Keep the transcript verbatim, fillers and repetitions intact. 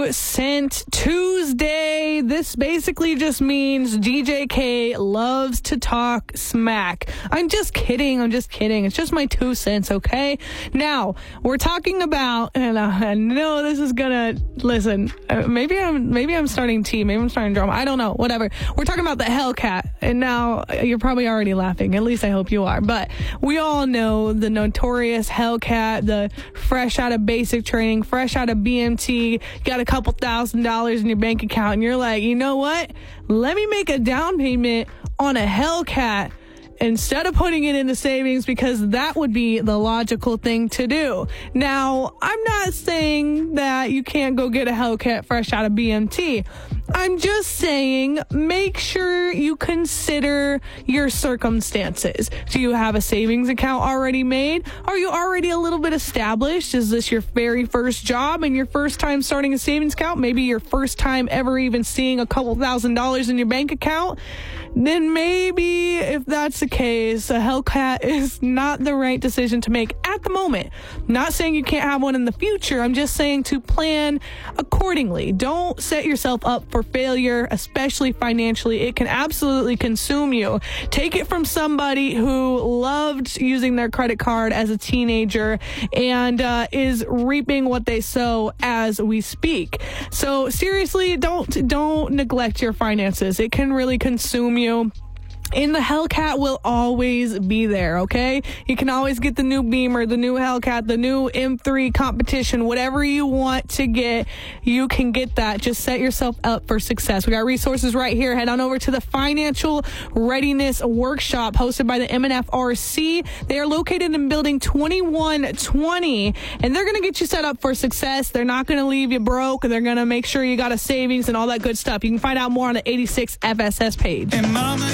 two cent Tuesday. This basically just means D J K loves to talk smack. I'm just kidding. I'm just kidding. It's just my two cents, okay? Now, we're talking about, and I know this is gonna, listen, uh, maybe I'm maybe I'm starting tea. Maybe I'm starting drama. I don't know. Whatever. We're talking about the Hellcat. And now you're probably already laughing. At least I hope you are. But we all know the notorious Hellcat, the fresh out of basic training, fresh out of B M T, got a couple thousand dollars in your bank account, and you're like, you know what? Let me make a down payment on a Hellcat instead of putting it into savings, because that would be the logical thing to do. Now, I'm not saying that you can't go get a Hellcat fresh out of B M T. I'm just saying, make sure you consider your circumstances. Do you have a savings account already made? Are you already a little bit established? Is this your very first job and your first time starting a savings account? Maybe your first time ever even seeing a couple thousand dollars in your bank account? Then maybe if that's the case, a Hellcat is not the right decision to make at the moment. Not saying you can't have one in the future. I'm just saying to plan accordingly. Don't set yourself up for failure, especially financially. It can absolutely consume you. Take it from somebody who loved using their credit card as a teenager and uh, is reaping what they sow as we speak. So seriously, don't don't neglect your finances. It can really consume you. And the Hellcat will always be there, okay? You can always get the new Beamer, the new Hellcat, the new M three competition, whatever you want to get, you can get that. Just set yourself up for success. We got resources right here. Head on over to the Financial Readiness Workshop hosted by the M N F R C. They are located in building twenty-one twenty, and they're going to get you set up for success. They're not going to leave you broke. They're going to make sure you got a savings and all that good stuff. You can find out more on the eighty-six F S S page. And mama,